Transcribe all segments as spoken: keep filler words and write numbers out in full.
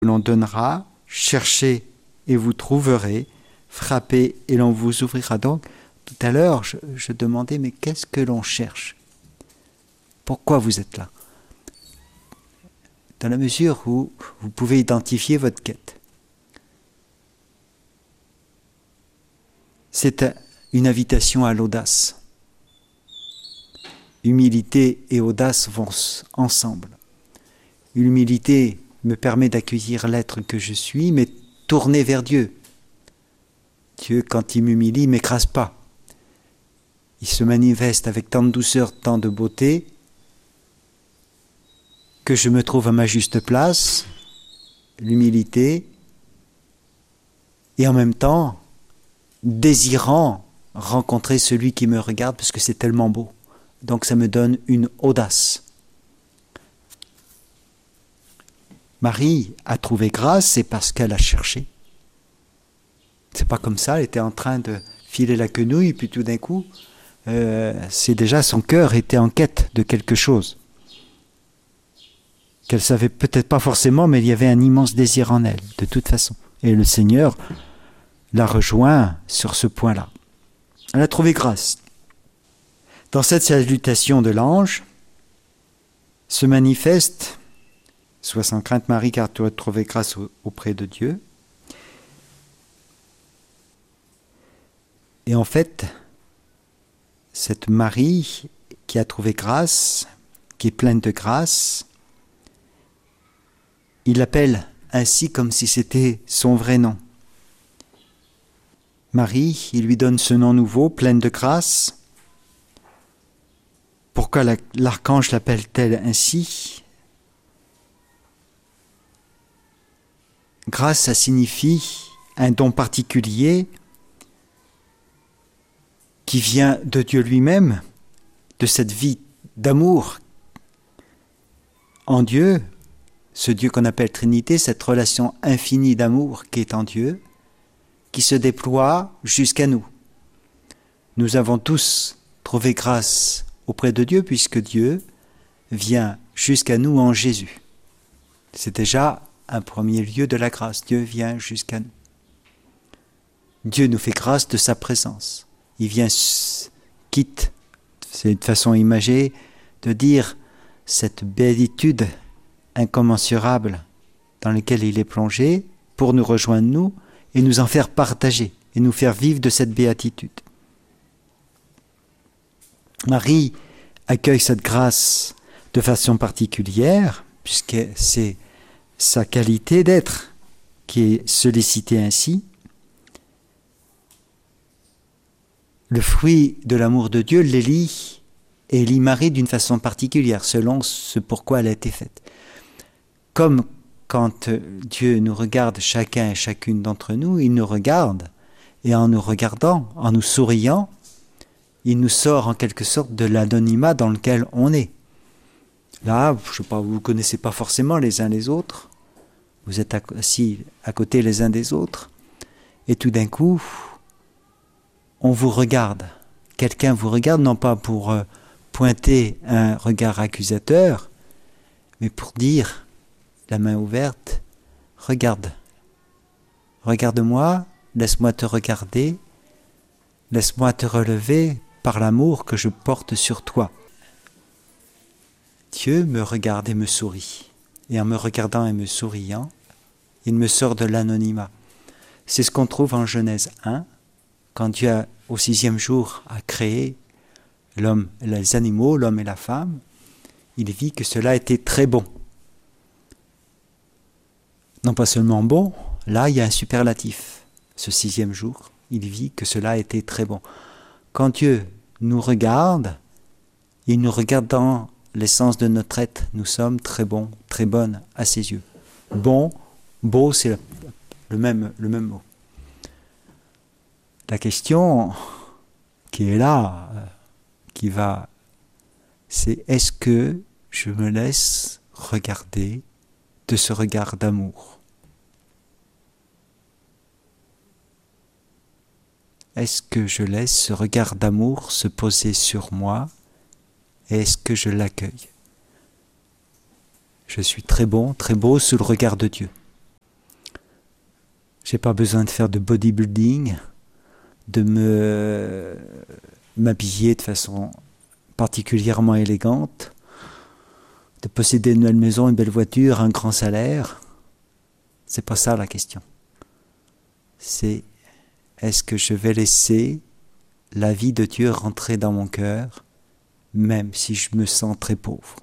l'on donnera, cherchez et vous trouverez, frappez et l'on vous ouvrira. Donc, tout à l'heure, je, je demandais, mais qu'est-ce que l'on cherche? Pourquoi vous êtes là? Dans la mesure où vous pouvez identifier votre quête. C'est une invitation à l'audace. Humilité et audace vont ensemble. L'humilité me permet d'accueillir l'être que je suis, mais tourné vers Dieu. Dieu, quand il m'humilie, ne m'écrase pas. Il se manifeste avec tant de douceur, tant de beauté, que je me trouve à ma juste place, l'humilité, et en même temps, désirant rencontrer celui qui me regarde, parce que c'est tellement beau. Donc ça me donne une audace. Marie a trouvé grâce, c'est parce qu'elle a cherché. C'est pas comme ça, elle était en train de filer la quenouille, puis tout d'un coup, euh, c'est déjà son cœur était en quête de quelque chose. Qu'elle savait peut-être pas forcément, mais il y avait un immense désir en elle, de toute façon. Et le Seigneur l'a rejoint sur ce point-là. Elle a trouvé grâce. Dans cette salutation de l'ange, se manifeste « Sois sans crainte, Marie, car tu as trouvé grâce auprès de Dieu. » Et en fait, cette Marie qui a trouvé grâce, qui est pleine de grâce, il l'appelle ainsi comme si c'était son vrai nom. Marie, il lui donne ce nom nouveau, pleine de grâce. Pourquoi l'archange l'appelle-t-elle ainsi? Grâce, ça signifie un don particulier qui vient de Dieu lui-même, de cette vie d'amour en Dieu, ce Dieu qu'on appelle Trinité, cette relation infinie d'amour qui est en Dieu, qui se déploie jusqu'à nous. Nous avons tous trouvé grâce auprès de Dieu, puisque Dieu vient jusqu'à nous en Jésus. C'est déjà un premier lieu de la grâce. Dieu vient jusqu'à nous. Dieu nous fait grâce de sa présence. Il vient, quitte, c'est une façon imagée de dire cette béatitude incommensurable dans laquelle il est plongé pour nous rejoindre nous et nous en faire partager et nous faire vivre de cette béatitude. Marie accueille cette grâce de façon particulière puisque c'est sa qualité d'être qui est sollicitée ainsi. Le fruit de l'amour de Dieu l'élit et élit Marie d'une façon particulière, selon ce pourquoi elle a été faite. Comme quand Dieu nous regarde chacun et chacune d'entre nous, il nous regarde, et en nous regardant, en nous souriant, il nous sort en quelque sorte de l'anonymat dans lequel on est. Là, je sais pas, vous ne vous connaissez pas forcément les uns les autres, vous êtes assis à côté les uns des autres, et tout d'un coup, on vous regarde. Quelqu'un vous regarde, non pas pour euh, pointer un regard accusateur, mais pour dire, la main ouverte, regarde. Regarde-moi, laisse-moi te regarder, laisse-moi te relever par l'amour que je porte sur toi. Dieu me regarde et me sourit. Et en me regardant et me souriant, il me sort de l'anonymat. C'est ce qu'on trouve en Genèse un, quand Dieu, a, au sixième jour, a créé l'homme, les animaux, l'homme et la femme, il vit que cela était très bon. Non pas seulement bon, là il y a un superlatif. Ce sixième jour, il vit que cela était très bon. Quand Dieu nous regarde, il nous regarde dans l'essence de notre être. Nous sommes très bons, très bonnes à ses yeux. Bon, beau, c'est le même, le même mot. La question qui est là, qui va, c'est est-ce que je me laisse regarder de ce regard d'amour? Est-ce que je laisse ce regard d'amour se poser sur moi et est-ce que je l'accueille? Je suis très bon, très beau sous le regard de Dieu. J'ai pas besoin de faire de bodybuilding, de me m'habiller de façon particulièrement élégante, de posséder une belle maison, une belle voiture, un grand salaire. C'est pas ça la question. C'est est-ce que je vais laisser la vie de Dieu rentrer dans mon cœur, même si je me sens très pauvre.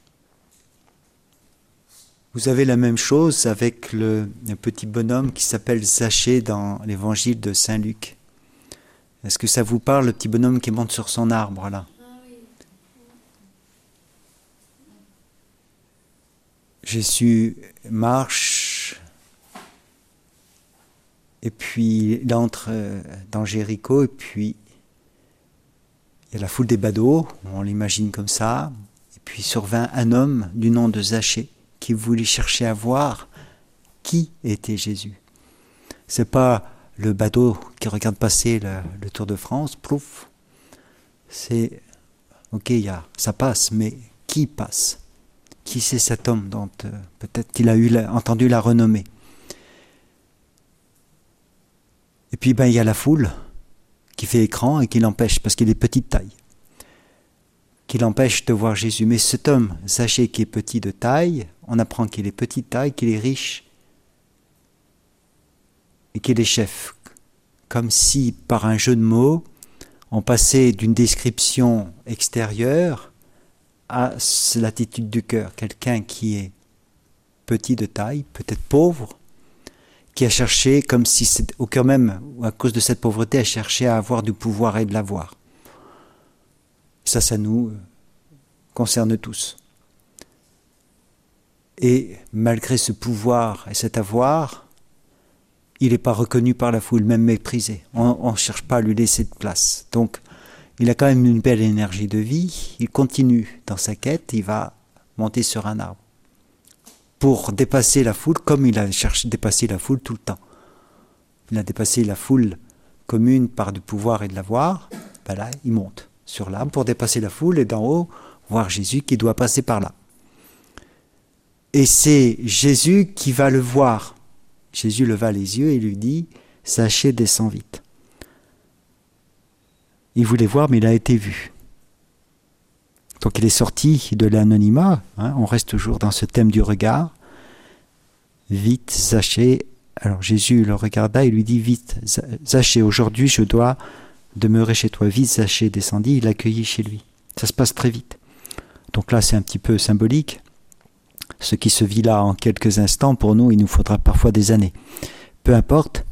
Vous avez la même chose avec le, le petit bonhomme qui s'appelle Zachée dans l'évangile de Saint Luc. Est-ce que ça vous parle, le petit bonhomme qui monte sur son arbre là ? Jésus marche et puis il entre dans Jéricho et puis il y a la foule des badauds, on l'imagine comme ça, et puis survint un homme du nom de Zachée qui voulait chercher à voir qui était Jésus. C'est pas le badaud qui regarde passer le, le Tour de France, plouf. C'est, ok, y a, ça passe, mais qui passe ? Qui c'est cet homme dont euh, peut-être qu'il a eu la, entendu la renommée ? Et puis ben il y a la foule qui fait écran et qui l'empêche, parce qu'il est petite taille, qui l'empêche de voir Jésus. Mais cet homme, Zachée, qui est petit de taille, on apprend qu'il est petit de taille, qu'il est riche et qu'il est chef. Comme si, par un jeu de mots, on passait d'une description extérieure à l'attitude du cœur. Quelqu'un qui est petit de taille, peut-être pauvre, qui a cherché, comme si c'est, au cœur même, à cause de cette pauvreté, a cherché à avoir du pouvoir et de l'avoir. Ça, ça nous concerne tous. Et malgré ce pouvoir et cet avoir, il n'est pas reconnu par la foule, même méprisé. On ne cherche pas à lui laisser de place. Donc, il a quand même une belle énergie de vie. Il continue dans sa quête, il va monter sur un arbre. Pour dépasser la foule, comme il a cherché à dépasser la foule tout le temps. Il a dépassé la foule commune par du pouvoir et de l'avoir. Ben là, il monte sur l'arbre pour dépasser la foule et d'en haut, voir Jésus qui doit passer par là. Et c'est Jésus qui va le voir. Jésus leva les yeux et lui dit « Zachée, descends vite ». Il voulait voir, mais il a été vu. Donc il est sorti de l'anonymat, hein, on reste toujours dans ce thème du regard. Vite, Zachée. Alors Jésus le regarda et lui dit « Vite, Zachée, aujourd'hui je dois demeurer chez toi. » Vite, Zachée descendit, il l'accueillit chez lui. Ça se passe très vite. Donc là, c'est un petit peu symbolique. Ce qui se vit là en quelques instants, pour nous, il nous faudra parfois des années. Peu importe,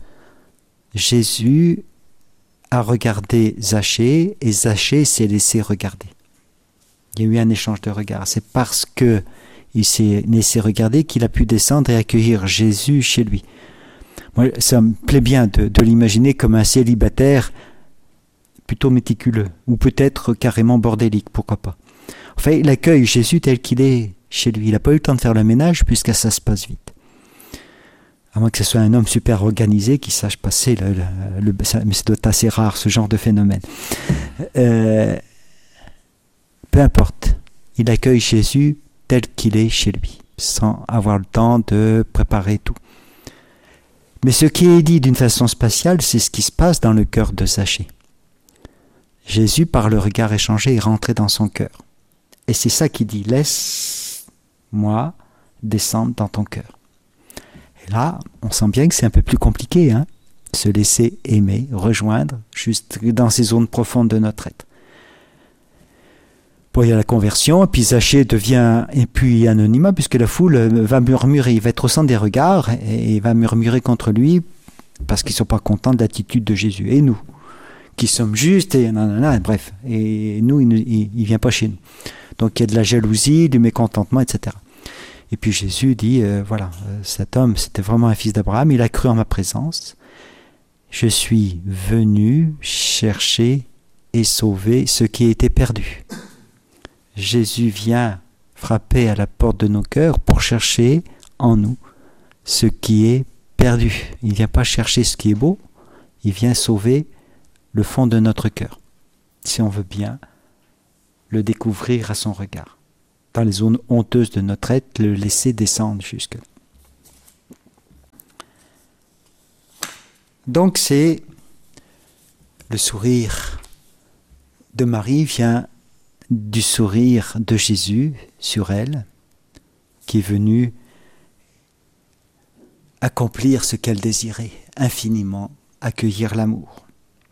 Jésus a regardé Zachée et Zachée s'est laissé regarder. Il y a eu un échange de regards. C'est parce qu'il s'est laissé regarder qu'il a pu descendre et accueillir Jésus chez lui. Moi, ça me plaît bien de, de l'imaginer comme un célibataire plutôt méticuleux, ou peut-être carrément bordélique, pourquoi pas. Enfin, il accueille Jésus tel qu'il est chez lui. Il n'a pas eu le temps de faire le ménage puisque ça se passe vite. À moins que ce soit un homme super organisé qui sache passer, le, le, le, ça, mais c'est assez rare ce genre de phénomène. Euh, peu importe, il accueille Jésus tel qu'il est chez lui, sans avoir le temps de préparer tout. Mais ce qui est dit d'une façon spatiale, c'est ce qui se passe dans le cœur de Zachée. Jésus, par le regard échangé, est rentré dans son cœur. Et c'est ça qu'il dit, laisse-moi descendre dans ton cœur. Et là, on sent bien que c'est un peu plus compliqué, hein, se laisser aimer, rejoindre, juste dans ces zones profondes de notre être. Bon, il y a la conversion, et puis Zachée devient, et puis anonymat, puisque la foule va murmurer, il va être au centre des regards, et, et va murmurer contre lui, parce qu'ils ne sont pas contents de l'attitude de Jésus. Et nous, qui sommes justes, et nanana, bref, et nous, il ne vient pas chez nous. Donc il y a de la jalousie, du mécontentement, et cetera. Et puis Jésus dit, euh, voilà, euh, cet homme, c'était vraiment un fils d'Abraham, il a cru en ma présence. Je suis venu chercher et sauver ce qui était perdu. Jésus vient frapper à la porte de nos cœurs pour chercher en nous ce qui est perdu. Il ne vient pas chercher ce qui est beau, il vient sauver le fond de notre cœur, si on veut bien le découvrir à son regard. Dans les zones honteuses de notre être, le laisser descendre jusque là. Donc c'est le sourire de Marie vient du sourire de Jésus sur elle, qui est venu accomplir ce qu'elle désirait, infiniment accueillir l'amour.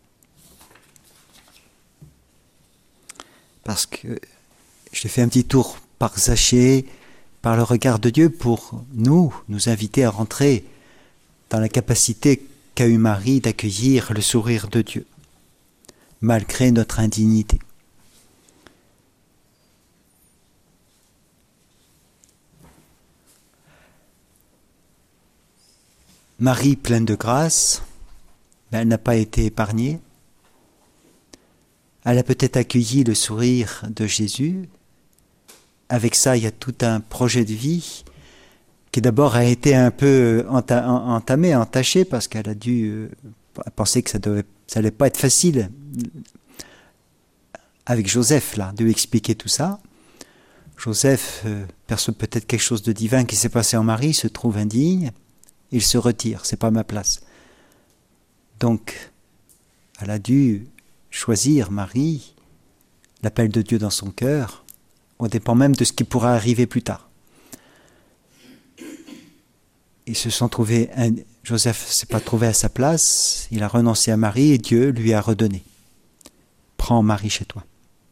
Parce que je fais un petit tour par Zachée, par le regard de Dieu, pour nous, nous inviter à rentrer dans la capacité qu'a eu Marie d'accueillir le sourire de Dieu, malgré notre indignité. Marie, pleine de grâce, ben, elle n'a pas été épargnée. Elle a peut-être accueilli le sourire de Jésus. Avec ça, il y a tout un projet de vie qui d'abord a été un peu entamé, entaché, parce qu'elle a dû penser que ça devait, ça allait pas être facile avec Joseph, là, de lui expliquer tout ça. Joseph euh, perçoit peut-être quelque chose de divin qui s'est passé en Marie, se trouve indigne, il se retire, c'est pas ma place. Donc, elle a dû choisir Marie, l'appel de Dieu dans son cœur, au dépend même de ce qui pourra arriver plus tard. Ils se sont trouvés, un, Joseph ne s'est pas trouvé à sa place, il a renoncé à Marie et Dieu lui a redonné. Prends Marie chez toi.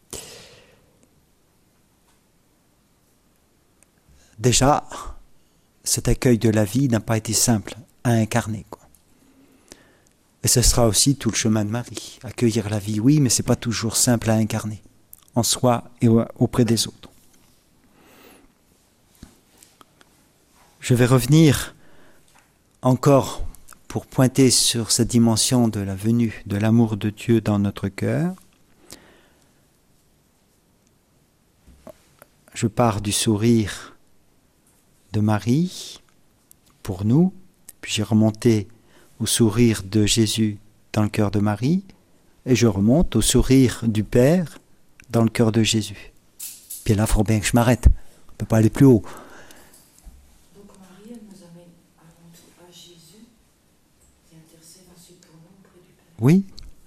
Déjà, cet accueil de la vie n'a pas été simple à incarner, quoi. Et ce sera aussi tout le chemin de Marie. Accueillir la vie, oui, mais ce n'est pas toujours simple à incarner, en soi et auprès des autres. Je vais revenir encore pour pointer sur cette dimension de la venue, de l'amour de Dieu dans notre cœur. Je pars du sourire de Marie pour nous, puis j'ai remonté au sourire de Jésus dans le cœur de Marie, et je remonte au sourire du Père dans le cœur de Jésus. Puis là, il faut bien que je m'arrête. On ne peut pas aller plus haut. Donc Marie, elle nous amène avant tout à Jésus, qui intercède ensuite pour nous auprès du Père. Oui.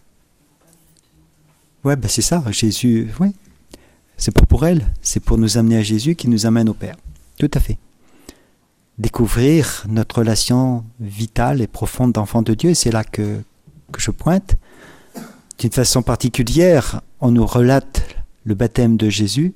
Ouais, ben c'est ça, Jésus, oui. C'est pas pour elle, c'est pour nous amener à Jésus qui nous amène au Père. Tout à fait. Découvrir notre relation vitale et profonde d'enfant de Dieu, et c'est là que, que je pointe. D'une façon particulière, on nous relate le baptême de Jésus.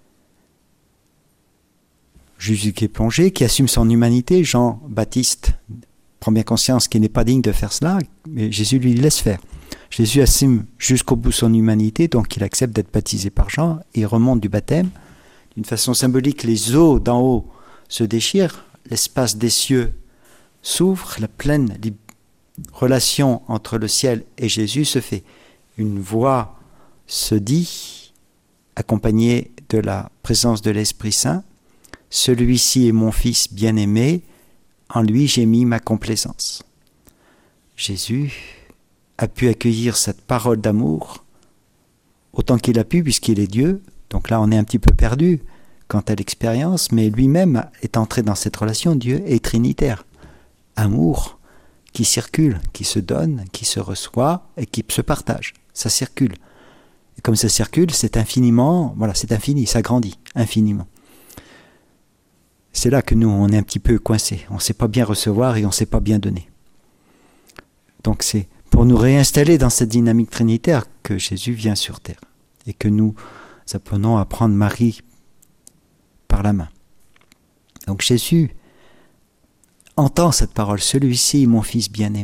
Jésus qui est plongé, qui assume son humanité. Jean-Baptiste prend bien conscience qu'il n'est pas digne de faire cela, mais Jésus lui laisse faire. Jésus assume jusqu'au bout son humanité, donc il accepte d'être baptisé par Jean, et il remonte du baptême. D'une façon symbolique, les eaux d'en haut se déchirent, l'espace des cieux s'ouvre, la pleine relation entre le ciel et Jésus se fait. Une voix se dit, accompagnée de la présence de l'Esprit Saint, « Celui-ci est mon Fils bien-aimé, en lui j'ai mis ma complaisance. » Jésus a pu accueillir cette parole d'amour autant qu'il a pu, puisqu'il est Dieu. Donc là, on est un petit peu perdu quant à l'expérience, mais lui-même est entré dans cette relation. Dieu est trinitaire. Amour qui circule, qui se donne, qui se reçoit et qui se partage. Ça circule. Et comme ça circule, c'est infiniment, voilà, c'est infini, ça grandit infiniment. C'est là que nous, on est un petit peu coincés. On ne sait pas bien recevoir et on ne sait pas bien donner. Donc c'est pour nous réinstaller dans cette dynamique trinitaire que Jésus vient sur terre et que nous apprenons à prendre Marie par la main. Donc Jésus entend cette parole, « Celui-ci est mon Fils bien-aimé ».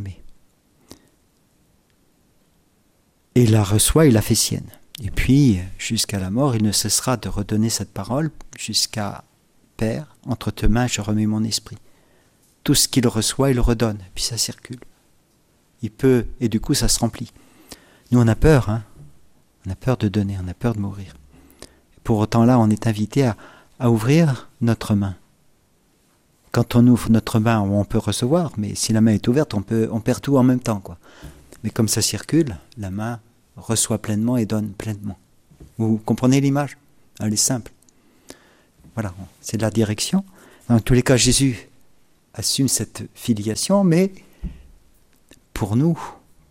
Et il la reçoit, il la fait sienne. Et puis, jusqu'à la mort, il ne cessera de redonner cette parole jusqu'à « Père, entre tes mains, je remets mon esprit ». Tout ce qu'il reçoit, il le redonne, puis ça circule. Il peut, et du coup, ça se remplit. Nous, on a peur, hein. On a peur de donner, on a peur de mourir. Pour autant, là, on est invité à, à ouvrir notre main. Quand on ouvre notre main, on peut recevoir, mais si la main est ouverte, on, peut, on perd tout en même temps, quoi. Mais comme ça circule, la main reçoit pleinement et donne pleinement. Vous comprenez l'image? Elle est simple. Voilà, c'est de la direction. Dans tous les cas, Jésus assume cette filiation, mais pour nous,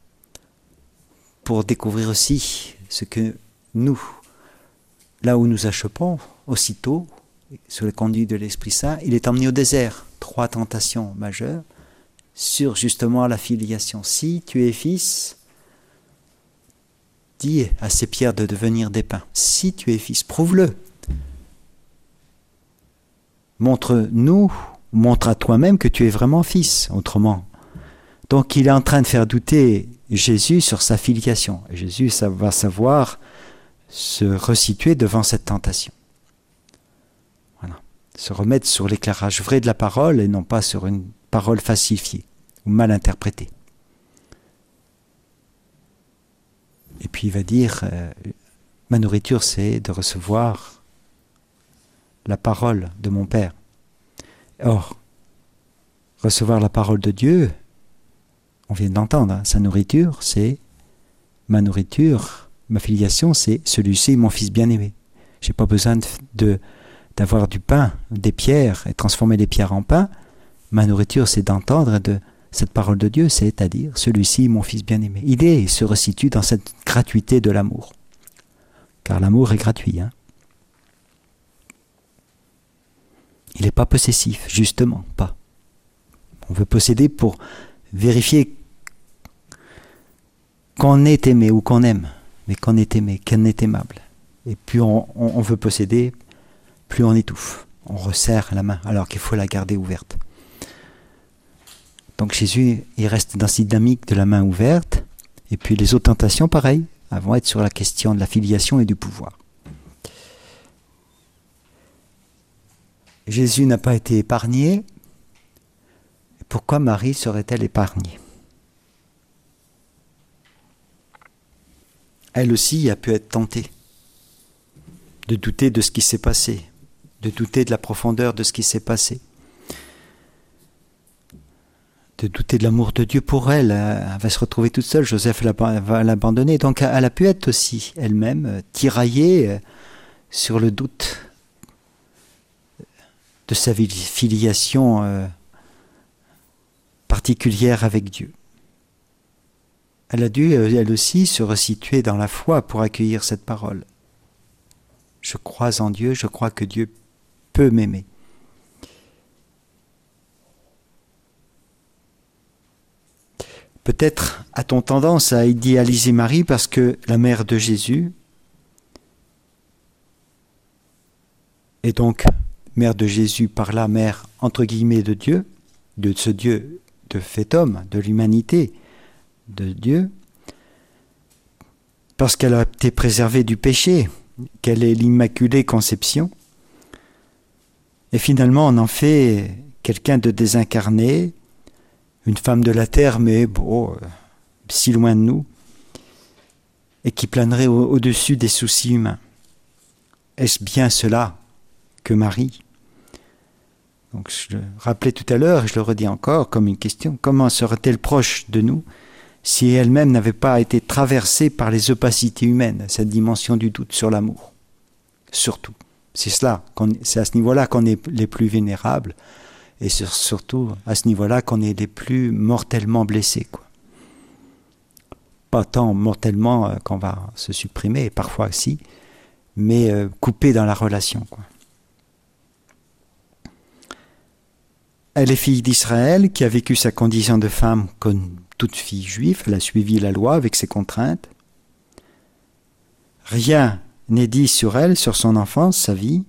pour découvrir aussi ce que nous, là où nous achoppons, aussitôt, sous le conduit de l'Esprit Saint, il est emmené au désert. Trois tentations majeures sur justement la filiation. Si tu es fils, dis à ces pierres de devenir des pains. Si tu es fils, prouve-le. Montre-nous, montre à toi-même que tu es vraiment fils, autrement. Donc il est en train de faire douter Jésus sur sa filiation. Et Jésus ça va savoir se resituer devant cette tentation. Voilà. Se remettre sur l'éclairage vrai de la parole et non pas sur une parole falsifiée ou mal interprétée. Et puis il va dire, euh, ma nourriture c'est de recevoir la parole de mon Père. Or, recevoir la parole de Dieu, on vient d'entendre, hein, sa nourriture c'est ma nourriture, ma filiation c'est celui-ci mon fils bien-aimé. J'ai pas besoin de, de, d'avoir du pain, des pierres et transformer les pierres en pain. Ma nourriture c'est d'entendre de cette parole de Dieu, c'est-à-dire celui-ci mon fils bien-aimé. L'idée se resitue dans cette gratuité de l'amour. Car l'amour est gratuit. Hein. Il n'est pas possessif, justement, pas. On veut posséder pour vérifier qu'on est aimé ou qu'on aime, mais qu'on est aimé, qu'on est aimable. Et plus on, on, on veut posséder, plus on étouffe. On resserre la main, alors qu'il faut la garder ouverte. Donc Jésus, il reste dans cette dynamique de la main ouverte, et puis les autres tentations, pareil, vont être sur la question de la filiation et du pouvoir. Jésus n'a pas été épargné. Pourquoi Marie serait-elle épargnée? Elle aussi a pu être tentée de douter de ce qui s'est passé, de douter de la profondeur de ce qui s'est passé, de douter de l'amour de Dieu pour elle. Elle va se retrouver toute seule, Joseph va l'abandonner. Donc elle a pu être aussi elle-même tiraillée sur le doute de sa filiation euh, particulière avec Dieu. Elle a dû, elle aussi, se resituer dans la foi pour accueillir cette parole. Je crois en Dieu, je crois que Dieu peut m'aimer. Peut-être a-t-on tendance à idéaliser Marie parce que la mère de Jésus est donc mère de Jésus, par là, mère entre guillemets de Dieu, de ce Dieu de fait homme, de l'humanité de Dieu, parce qu'elle a été préservée du péché, qu'elle est l'Immaculée Conception, et finalement on en fait quelqu'un de désincarné, une femme de la terre, mais bon, euh, si loin de nous, et qui planerait au- au-dessus des soucis humains. Est-ce bien cela que Marie? Donc je le rappelais tout à l'heure, et je le redis encore comme une question, comment serait-elle proche de nous si elle-même n'avait pas été traversée par les opacités humaines, cette dimension du doute sur l'amour? Surtout. C'est cela, qu'on, c'est à ce niveau-là qu'on est les plus vénérables, et c'est surtout à ce niveau-là qu'on est les plus mortellement blessés, quoi. Pas tant mortellement euh, qu'on va se supprimer, parfois si, mais euh, coupés dans la relation, quoi. Elle est fille d'Israël qui a vécu sa condition de femme comme toute fille juive. Elle a suivi la loi avec ses contraintes. Rien n'est dit sur elle, sur son enfance, sa vie.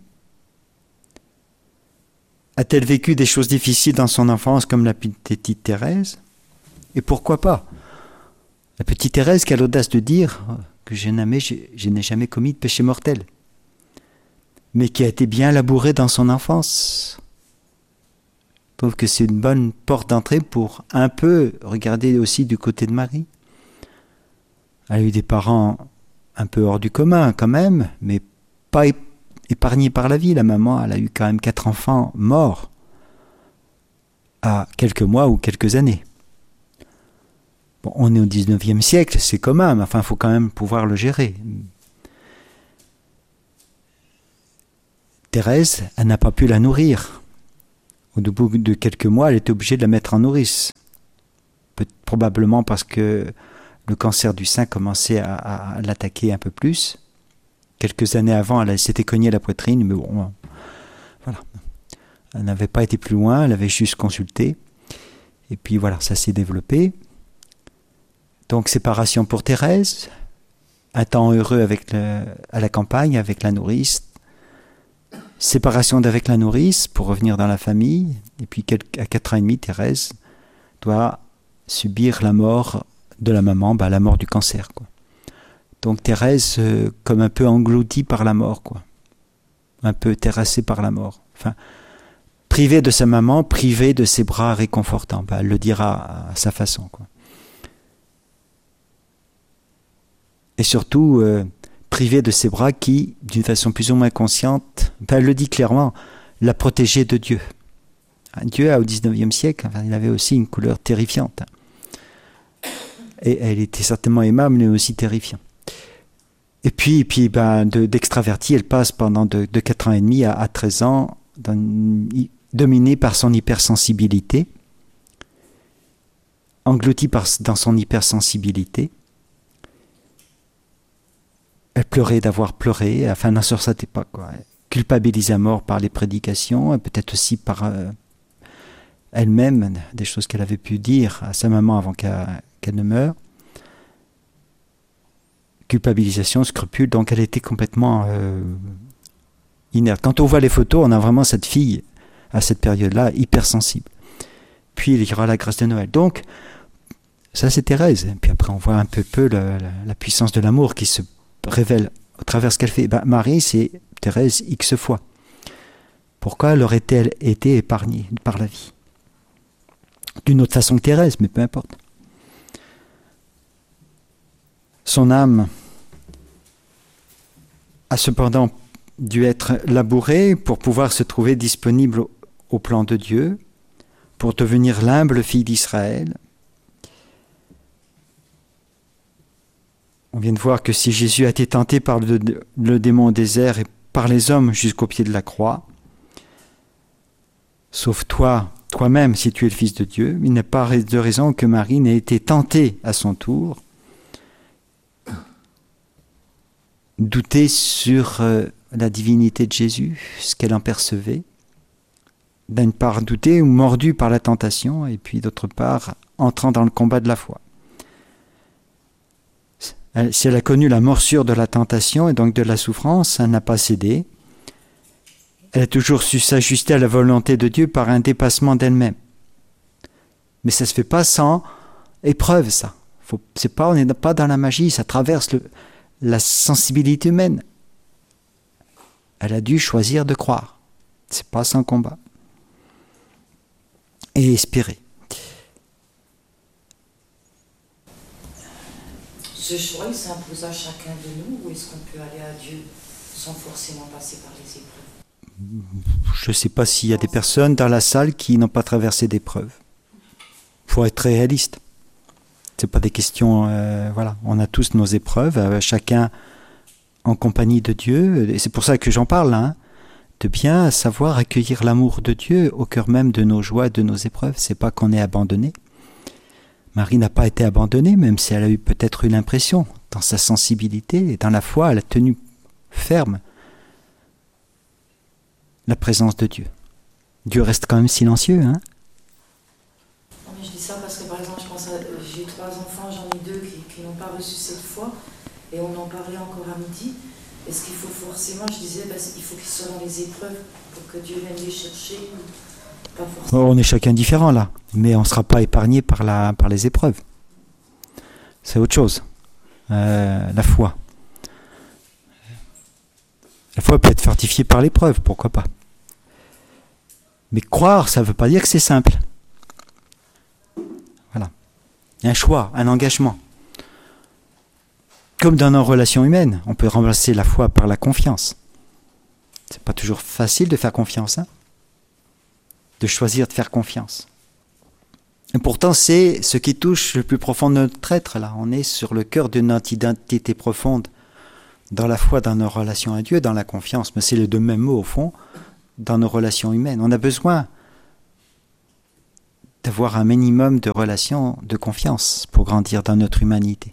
A-t-elle vécu des choses difficiles dans son enfance comme la petite Thérèse? Et pourquoi pas? La petite Thérèse qui a l'audace de dire que je n'ai, je, je n'ai jamais commis de péché mortel, mais qui a été bien labourée dans son enfance. Je trouve que c'est une bonne porte d'entrée pour un peu regarder aussi du côté de Marie. Elle a eu des parents un peu hors du commun quand même, mais pas épargnés par la vie. La maman, elle a eu quand même quatre enfants morts à quelques mois ou quelques années. Bon, on est au dix-neuvième siècle, c'est commun, mais enfin, il faut quand même pouvoir le gérer. Thérèse, elle n'a pas pu la nourrir. Au bout de quelques mois, elle était obligée de la mettre en nourrice. probablement parce que le cancer du sein commençait à, à, à l'attaquer un peu plus. Quelques années avant, elle s'était cognée la poitrine, mais bon, voilà. Elle n'avait pas été plus loin, elle avait juste consulté. Et puis voilà, ça s'est développé. Donc séparation pour Thérèse, un temps heureux avec le, à la campagne avec la nourrice, séparation d'avec la nourrice pour revenir dans la famille, et puis à quatre ans et demi, Thérèse doit subir la mort de la maman, bah, la mort du cancer, quoi. Donc Thérèse, euh, comme un peu engloutie par la mort, quoi. Un peu terrassée par la mort. Enfin, privée de sa maman, privée de ses bras réconfortants. Bah, elle le dira à sa façon, quoi. Et surtout, euh, privée de ses bras qui, d'une façon plus ou moins consciente, bah, elle le dit clairement, la protégeait de Dieu. Dieu, au dix-neuvième siècle, enfin, il avait aussi une couleur terrifiante. Et elle était certainement aimable, mais aussi terrifiante. Et puis, et puis ben, de, d'extravertie, elle passe pendant de, de quatre ans et demi à, à treize ans, dans, dominée par son hypersensibilité, engloutie par, dans son hypersensibilité. Elle pleurait d'avoir pleuré, enfin, n'en sortait pas, quoi. Culpabilisée à mort par les prédications, et peut-être aussi par euh, elle-même, des choses qu'elle avait pu dire à sa maman avant qu'elle, qu'elle ne meure. Culpabilisation, scrupule, donc elle était complètement euh, inerte. Quand on voit les photos, on a vraiment cette fille, à cette période-là, hypersensible. Puis il y aura la grâce de Noël. Donc, ça c'est Thérèse. Et puis après, on voit un peu, peu la, la, la puissance de l'amour qui se révèle au travers de ce qu'elle fait. Ben, Marie, c'est Thérèse X fois. Pourquoi leur est-elle été épargnée par la vie? D'une autre façon que Thérèse, mais peu importe. Son âme a cependant dû être labourée pour pouvoir se trouver disponible au, au plan de Dieu, pour devenir l'humble fille d'Israël. On vient de voir que si Jésus a été tenté par le, le démon au désert et par les hommes jusqu'au pied de la croix, sauf toi, toi-même, si tu es le Fils de Dieu, il n'est pas de raison que Marie n'ait été tentée à son tour, douter sur euh, la divinité de Jésus, ce qu'elle en percevait, d'une part douter ou mordue par la tentation, et puis d'autre part entrant dans le combat de la foi. Elle, si elle a connu la morsure de la tentation et donc de la souffrance, elle n'a pas cédé. Elle a toujours su s'ajuster à la volonté de Dieu par un dépassement d'elle-même. Mais ça ne se fait pas sans épreuve, ça. Faut, c'est pas, on n'est pas dans la magie, ça traverse le, la sensibilité humaine. Elle a dû choisir de croire. C'est pas sans combat. Et espérer. Ce choix, il s'impose à chacun de nous, ou est-ce qu'on peut aller à Dieu sans forcément passer par les épreuves? Je ne sais pas s'il y a des personnes dans la salle qui n'ont pas traversé d'épreuves. Il faut être réaliste. Ce n'est pas des questions... Euh, voilà, on a tous nos épreuves, euh, chacun en compagnie de Dieu. Et c'est pour ça que j'en parle, hein, de bien savoir accueillir l'amour de Dieu au cœur même de nos joies, de nos épreuves. Ce n'est pas qu'on est abandonné. Marie n'a pas été abandonnée, même si elle a eu peut-être eu l'impression, dans sa sensibilité et dans la foi, elle a tenu ferme la présence de Dieu. Dieu reste quand même silencieux, hein? Non, mais je dis ça parce que par exemple, je pense à, j'ai trois enfants, j'en ai deux qui, qui n'ont pas reçu cette foi, et on en parlait encore à midi. Est-ce qu'il faut forcément, je disais, ben, il faut qu'ils soient dans les épreuves pour que Dieu vienne les chercher, ou pas forcément? On est chacun différent là, mais on ne sera pas épargné par, la, par les épreuves. C'est autre chose. Euh, la foi. La foi peut être fortifiée par l'épreuve, pourquoi pas. Mais croire, ça ne veut pas dire que c'est simple. Voilà. Il y a un choix, un engagement. Comme dans nos relations humaines, on peut remplacer la foi par la confiance. C'est pas toujours facile de faire confiance, hein, de choisir de faire confiance. Et pourtant, c'est ce qui touche le plus profond de notre être, là. On est sur le cœur de notre identité profonde, dans la foi, dans nos relations à Dieu, dans la confiance. Mais c'est les deux mêmes mots, au fond, dans nos relations humaines. On a besoin d'avoir un minimum de relations de confiance pour grandir dans notre humanité.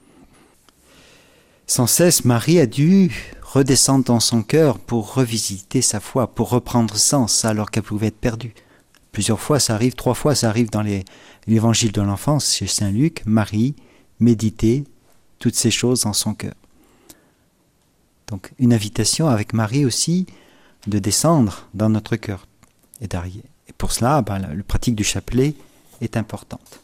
Sans cesse, Marie a dû redescendre dans son cœur pour revisiter sa foi, pour reprendre sens alors qu'elle pouvait être perdue. Plusieurs fois, ça arrive, trois fois, ça arrive dans les, l'évangile de l'enfance chez Saint Luc. Marie méditait toutes ces choses dans son cœur. Donc, une invitation avec Marie aussi de descendre dans notre cœur et d'arriver. Et pour cela, ben, la, la pratique du chapelet est importante.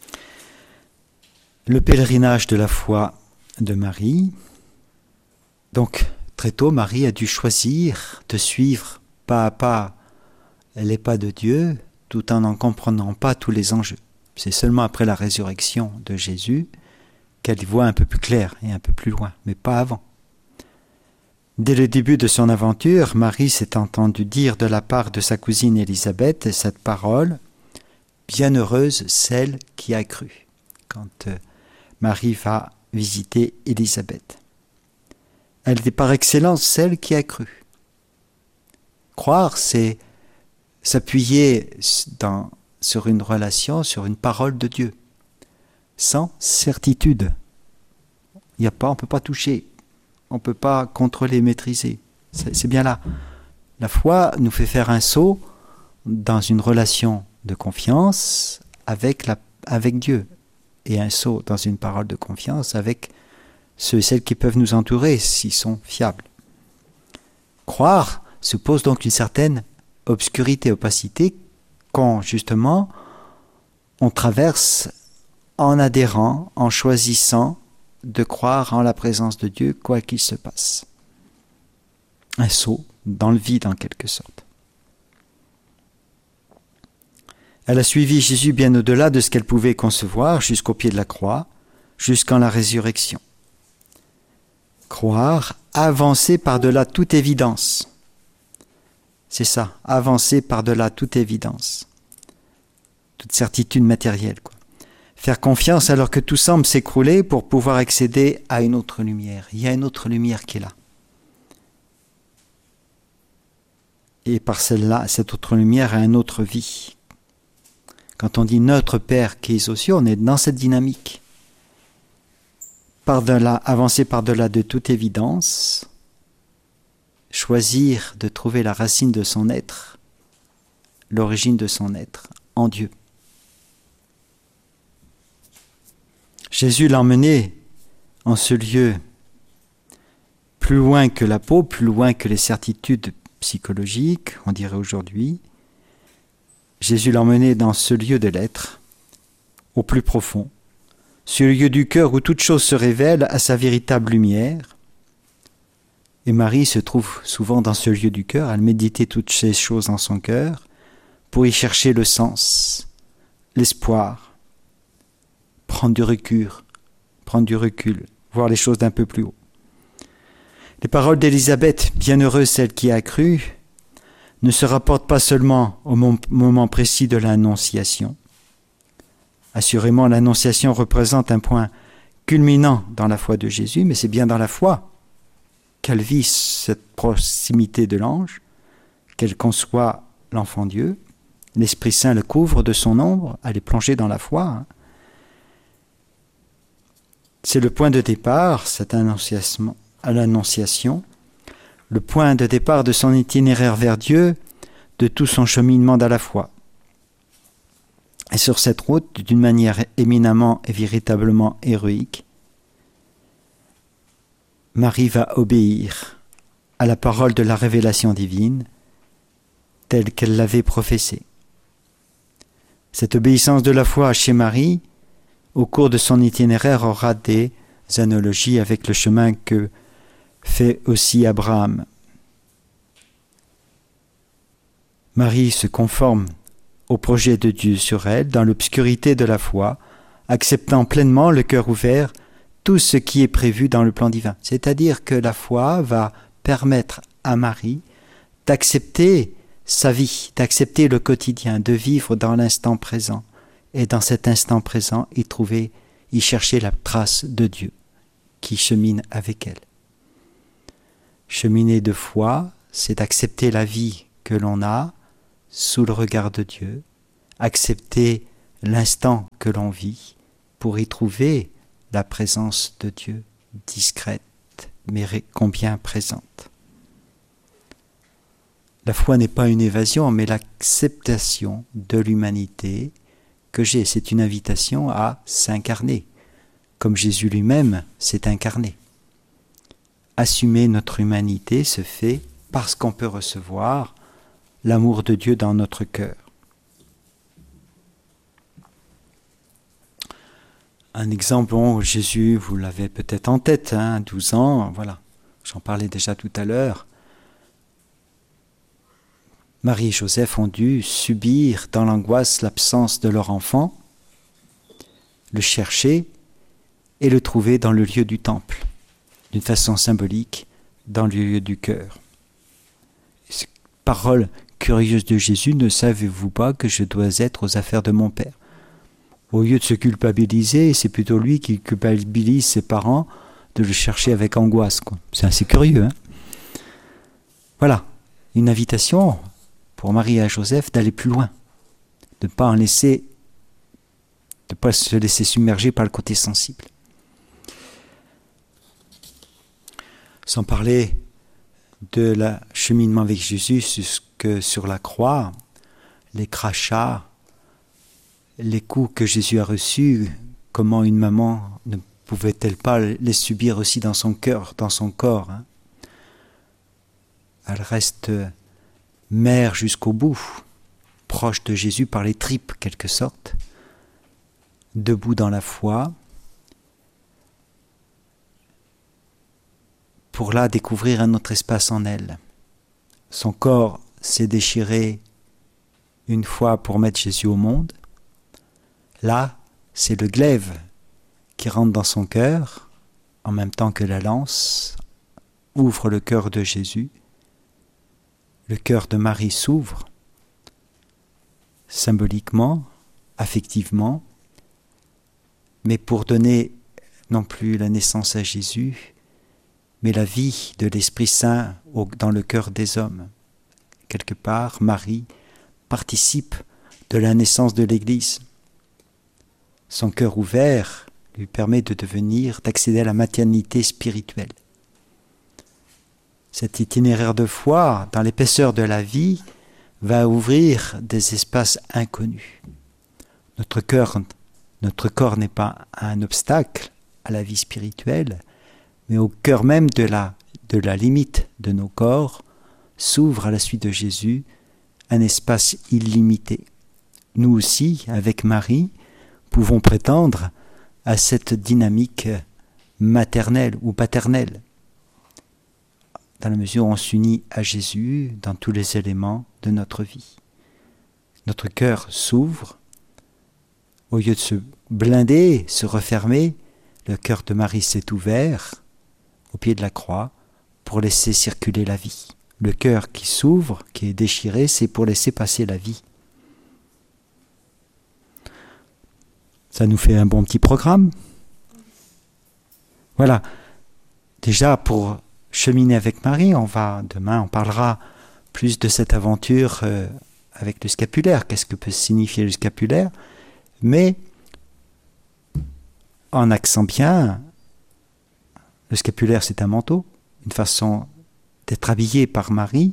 Le pèlerinage de la foi de Marie. Donc, très tôt, Marie a dû choisir de suivre pas à pas les pas de Dieu, tout en n'en comprenant pas tous les enjeux. C'est seulement après la résurrection de Jésus qu'elle voit un peu plus clair et un peu plus loin, mais pas avant. Dès le début de son aventure, Marie s'est entendue dire de la part de sa cousine Élisabeth cette parole « Bienheureuse celle qui a cru » quand euh, Marie va visiter Élisabeth. Elle est par excellence celle qui a cru. Croire, c'est s'appuyer dans, sur une relation, sur une parole de Dieu, sans certitude. Il y a pas, on ne peut pas toucher, on ne peut pas contrôler, maîtriser. C'est, c'est bien là. La foi nous fait faire un saut dans une relation de confiance avec, la, avec Dieu, et un saut dans une parole de confiance avec ceux et celles qui peuvent nous entourer, s'ils sont fiables. Croire suppose donc une certaine obscurité, opacité, quand justement on traverse en adhérant, en choisissant de croire en la présence de Dieu, quoi qu'il se passe. Un saut dans le vide en quelque sorte. Elle a suivi Jésus bien au-delà de ce qu'elle pouvait concevoir, jusqu'au pied de la croix, jusqu'en la résurrection. Croire, avancer par-delà toute évidence. C'est ça, avancer par-delà toute évidence. Toute certitude matérielle, quoi. Faire confiance alors que tout semble s'écrouler pour pouvoir accéder à une autre lumière. Il y a une autre lumière qui est là. Et par celle-là, cette autre lumière a une autre vie. Quand on dit notre Père qui est aux cieux, on est dans cette dynamique. Par-delà, avancer par-delà de toute évidence, choisir de trouver la racine de son être, l'origine de son être, en Dieu. Jésus l'a emmené en ce lieu plus loin que la peau, plus loin que les certitudes psychologiques, on dirait aujourd'hui. Jésus l'a emmené dans ce lieu de l'être, au plus profond, ce lieu du cœur où toute chose se révèle à sa véritable lumière. Et Marie se trouve souvent dans ce lieu du cœur, elle méditait toutes ces choses dans son cœur, pour y chercher le sens, l'espoir, prendre du recul, prendre du recul, voir les choses d'un peu plus haut. Les paroles d'Élisabeth, bienheureuse celle qui a cru, ne se rapportent pas seulement au moment précis de l'Annonciation. Assurément, l'Annonciation représente un point culminant dans la foi de Jésus, mais c'est bien dans la foi qu'elle vit cette proximité de l'ange, qu'elle conçoit l'enfant Dieu. L'Esprit Saint le couvre de son ombre, elle est plongée dans la foi. Hein. C'est le point de départ, cette annonciation, à l'Annonciation, le point de départ de son itinéraire vers Dieu, de tout son cheminement dans la foi. Et sur cette route, d'une manière éminemment et véritablement héroïque, Marie va obéir à la parole de la révélation divine, telle qu'elle l'avait professée. Cette obéissance de la foi chez Marie, au cours de son itinéraire, aura des analogies avec le chemin que fait aussi Abraham. Marie se conforme au projet de Dieu sur elle, dans l'obscurité de la foi, acceptant pleinement, le cœur ouvert, tout ce qui est prévu dans le plan divin. C'est-à-dire que la foi va permettre à Marie d'accepter sa vie, d'accepter le quotidien, de vivre dans l'instant présent. Et dans cet instant présent, y trouver, y chercher la trace de Dieu qui chemine avec elle. Cheminer de foi, c'est accepter la vie que l'on a sous le regard de Dieu, accepter l'instant que l'on vit pour y trouver la présence de Dieu discrète, mais combien présente. La foi n'est pas une évasion, mais l'acceptation de l'humanité que j'ai. C'est une invitation à s'incarner, comme Jésus lui-même s'est incarné. Assumer notre humanité se fait parce qu'on peut recevoir l'amour de Dieu dans notre cœur. Un exemple, bon, Jésus, vous l'avez peut-être en tête, hein, douze ans, voilà, j'en parlais déjà tout à l'heure. Marie et Joseph ont dû subir dans l'angoisse l'absence de leur enfant, le chercher et le trouver dans le lieu du temple, d'une façon symbolique, dans le lieu du cœur. Parole curieuse de Jésus, ne savez-vous pas que je dois être aux affaires de mon Père ? Au lieu de se culpabiliser, c'est plutôt lui qui culpabilise ses parents de le chercher avec angoisse, quoi. C'est assez curieux, hein ? Voilà, une invitation pour Marie et Joseph d'aller plus loin, de ne pas en laisser, de pas se laisser submerger par le côté sensible. Sans parler de la cheminement avec Jésus jusque sur la croix, les crachats, les coups que Jésus a reçus, comment une maman ne pouvait-elle pas les subir aussi dans son cœur, dans son corps, hein ? Elle reste mère jusqu'au bout, proche de Jésus par les tripes, quelque sorte, debout dans la foi, pour là découvrir un autre espace en elle. Son corps s'est déchiré une fois pour mettre Jésus au monde. Là, c'est le glaive qui rentre dans son cœur, en même temps que la lance ouvre le cœur de Jésus. Le cœur de Marie s'ouvre, symboliquement, affectivement, mais pour donner non plus la naissance à Jésus, mais la vie de l'Esprit Saint dans le cœur des hommes. Quelque part, Marie participe de la naissance de l'Église. Son cœur ouvert lui permet de devenir, d'accéder à la maternité spirituelle. Cet itinéraire de foi, dans l'épaisseur de la vie, va ouvrir des espaces inconnus. Notre cœur, notre corps n'est pas un obstacle à la vie spirituelle, mais au cœur même de la, de la limite de nos corps, s'ouvre à la suite de Jésus un espace illimité. Nous aussi, avec Marie, pouvons prétendre à cette dynamique maternelle ou paternelle, dans la mesure où on s'unit à Jésus dans tous les éléments de notre vie. Notre cœur s'ouvre, au lieu de se blinder, se refermer, le cœur de Marie s'est ouvert au pied de la croix pour laisser circuler la vie. Le cœur qui s'ouvre, qui est déchiré, c'est pour laisser passer la vie. Ça nous fait un bon petit programme. Voilà. Déjà, pour cheminer avec Marie, on va, demain, on parlera plus de cette aventure euh, avec le scapulaire. Qu'est-ce que peut signifier le scapulaire ? Mais, en accent bien, le scapulaire, c'est un manteau, une façon d'être habillé par Marie.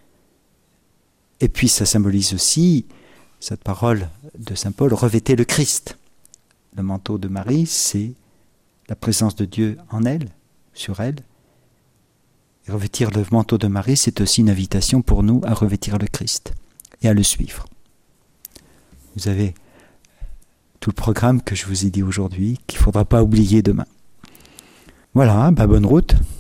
Et puis, ça symbolise aussi, cette parole de saint Paul, revêtez le Christ. Le manteau de Marie, c'est la présence de Dieu en elle, sur elle. Et revêtir le manteau de Marie, c'est aussi une invitation pour nous à revêtir le Christ et à le suivre. Vous avez tout le programme que je vous ai dit aujourd'hui, qu'il ne faudra pas oublier demain. Voilà, bah bonne route.